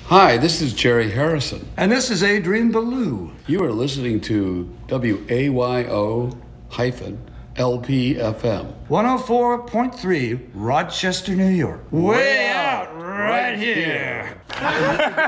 Hi, this is Jerry Harrison. And this is Adrian Ballou. You are listening to WAYO-LPFM. 104.3, Rochester, New York. Way out right here.